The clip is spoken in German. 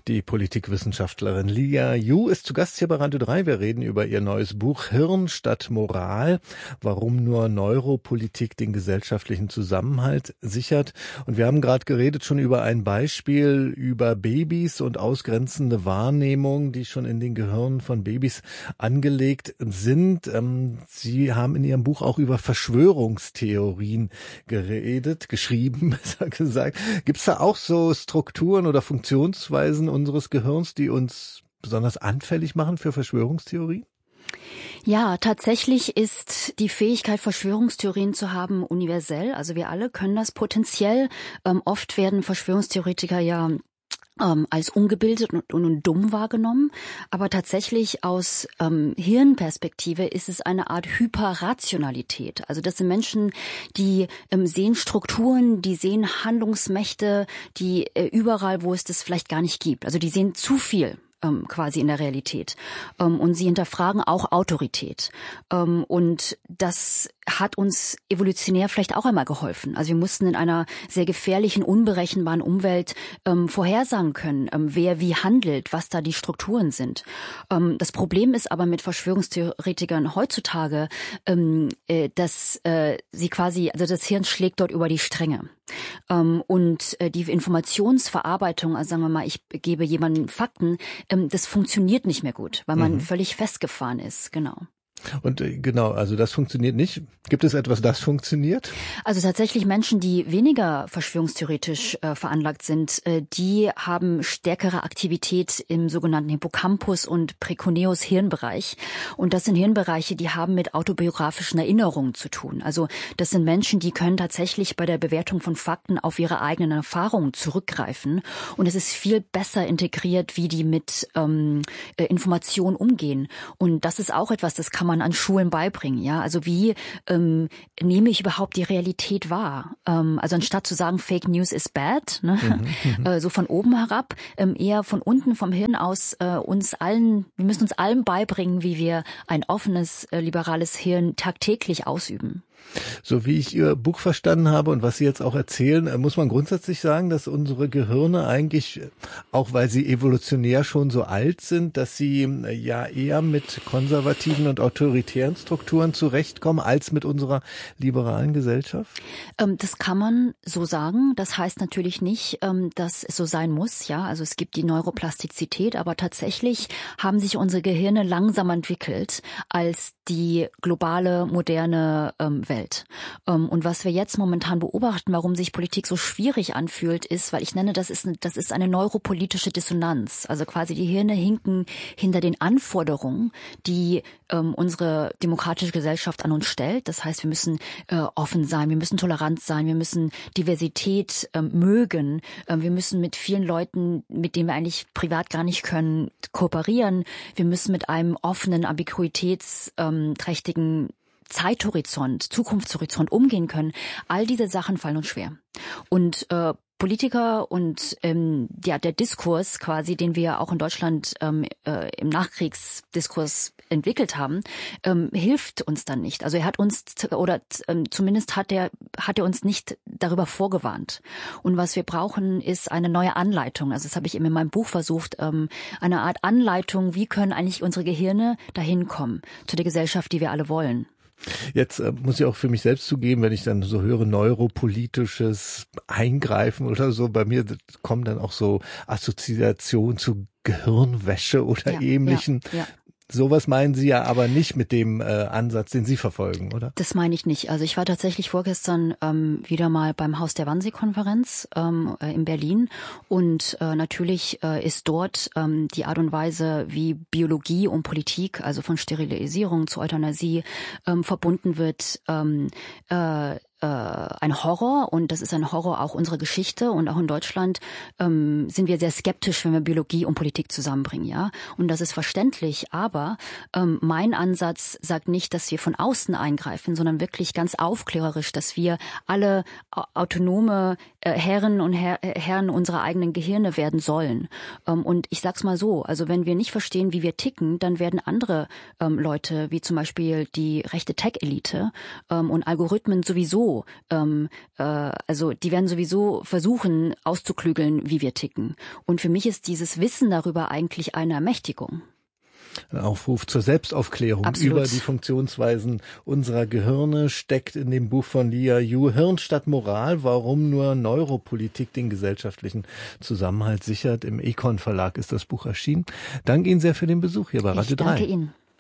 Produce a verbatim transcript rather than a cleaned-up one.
Die Politikwissenschaftlerin Lia Yu ist zu Gast hier bei Radio drei. Wir reden über ihr neues Buch Hirn statt Moral, warum nur Neuropolitik den gesellschaftlichen Zusammenhalt sichert. Und wir haben gerade geredet schon über ein Beispiel über Babys und ausgrenzende Wahrnehmungen, die schon in den Gehirnen von Babys angelegt sind. Sie haben in Ihrem Buch auch über Verschwörungstheorien geredet, geschrieben, besser gesagt. Gibt es da auch so Strukturen oder Funktionsweisen unseres Gehirns, die uns besonders anfällig machen für Verschwörungstheorien? Ja, tatsächlich ist die Fähigkeit, Verschwörungstheorien zu haben, universell. Also wir alle können das potenziell. Ähm, oft werden Verschwörungstheoretiker ja ähm, als ungebildet und, und dumm wahrgenommen. Aber tatsächlich aus ähm, Hirnperspektive ist es eine Art Hyperrationalität. Also das sind Menschen, die ähm, sehen Strukturen, die sehen Handlungsmächte, die äh, überall, wo es das vielleicht gar nicht gibt. Also die sehen zu viel quasi in der Realität. Und sie hinterfragen auch Autorität. Und das hat uns evolutionär vielleicht auch einmal geholfen. Also wir mussten in einer sehr gefährlichen, unberechenbaren Umwelt ähm, vorhersagen können, ähm, wer wie handelt, was da die Strukturen sind. Ähm, das Problem ist aber mit Verschwörungstheoretikern heutzutage, ähm, äh, dass äh, sie quasi, also das Hirn schlägt dort über die Stränge. Ähm, und äh, die Informationsverarbeitung, also sagen wir mal, ich gebe jemandem Fakten, ähm, das funktioniert nicht mehr gut, weil man mhm. völlig festgefahren ist, genau. Und äh, genau, also das funktioniert nicht. Gibt es etwas, das funktioniert? Also tatsächlich Menschen, die weniger verschwörungstheoretisch äh, veranlagt sind, äh, die haben stärkere Aktivität im sogenannten Hippocampus und Precuneus Hirnbereich. Und das sind Hirnbereiche, die haben mit autobiografischen Erinnerungen zu tun. Also das sind Menschen, die können tatsächlich bei der Bewertung von Fakten auf ihre eigenen Erfahrungen zurückgreifen. Und es ist viel besser integriert, wie die mit ähm, äh, Informationen umgehen. Und das ist auch etwas, das kann man an Schulen beibringen, ja. Also wie ähm, nehme ich überhaupt die Realität wahr? Ähm, also anstatt zu sagen, Fake News is bad, ne? mhm. äh, so von oben herab, ähm, eher von unten vom Hirn aus äh, uns allen, wir müssen uns allen beibringen, wie wir ein offenes, äh, liberales Hirn tagtäglich ausüben. So wie ich Ihr Buch verstanden habe und was Sie jetzt auch erzählen, muss man grundsätzlich sagen, dass unsere Gehirne eigentlich, auch weil sie evolutionär schon so alt sind, dass sie ja eher mit konservativen und autoritären Strukturen zurechtkommen als mit unserer liberalen Gesellschaft? Ähm, das kann man so sagen. Das heißt natürlich nicht, ähm, dass es so sein muss. Ja, also es gibt die Neuroplastizität, aber tatsächlich haben sich unsere Gehirne langsam entwickelt als die globale, moderne ähm, Welt. Und was wir jetzt momentan beobachten, warum sich Politik so schwierig anfühlt, ist, weil ich nenne, das ist, das ist eine neuropolitische Dissonanz. Also quasi die Hirne hinken hinter den Anforderungen, die ähm, unsere demokratische Gesellschaft an uns stellt. Das heißt, wir müssen äh, offen sein, wir müssen tolerant sein, wir müssen Diversität ähm, mögen, ähm, wir müssen mit vielen Leuten, mit denen wir eigentlich privat gar nicht können, kooperieren. Wir müssen mit einem offenen, ambiguitätsträchtigen Zeithorizont, Zukunftshorizont umgehen können. All diese Sachen fallen uns schwer. Und äh, Politiker und ähm, ja, der Diskurs quasi, den wir auch in Deutschland ähm, äh, im Nachkriegsdiskurs entwickelt haben, ähm, hilft uns dann nicht. Also er hat uns oder ähm, zumindest hat er hat er uns nicht darüber vorgewarnt. Und was wir brauchen, ist eine neue Anleitung. Also das habe ich eben in meinem Buch versucht, ähm, eine Art Anleitung. Wie können eigentlich unsere Gehirne dahin kommen zu der Gesellschaft, die wir alle wollen? Jetzt äh, muss ich auch für mich selbst zugeben, wenn ich dann so höre, neuropolitisches Eingreifen oder so, bei mir kommen dann auch so Assoziationen zu Gehirnwäsche oder ja, ähnlichen. Ja, ja. Sowas meinen Sie ja aber nicht mit dem äh, Ansatz, den Sie verfolgen, oder? Das meine ich nicht. Also ich war tatsächlich vorgestern ähm, wieder mal beim Haus der Wannsee-Konferenz ähm, äh, in Berlin und äh, natürlich äh, ist dort ähm, die Art und Weise, wie Biologie und Politik, also von Sterilisierung zu Euthanasie ähm, verbunden wird, ähm, äh, ein Horror und das ist ein Horror auch unserer Geschichte und auch in Deutschland ähm, sind wir sehr skeptisch, wenn wir Biologie und Politik zusammenbringen, ja. Und das ist verständlich, aber ähm, mein Ansatz sagt nicht, dass wir von außen eingreifen, sondern wirklich ganz aufklärerisch, dass wir alle autonome äh, Herren und Herr, Herren unserer eigenen Gehirne werden sollen. Ähm, und ich sag's mal so, also wenn wir nicht verstehen, wie wir ticken, dann werden andere ähm, Leute, wie zum Beispiel die rechte Tech-Elite ähm, und Algorithmen sowieso sowieso, ähm, äh, also die werden sowieso versuchen auszuklügeln, wie wir ticken. Und für mich ist dieses Wissen darüber eigentlich eine Ermächtigung. Ein Aufruf zur Selbstaufklärung Absolut. über die Funktionsweisen unserer Gehirne steckt in dem Buch von Lia Yu, Hirn statt Moral, warum nur Neuropolitik den gesellschaftlichen Zusammenhalt sichert. Im Econ Verlag ist das Buch erschienen. Danke Ihnen sehr für den Besuch hier bei Radio drei. Ich danke Ihnen.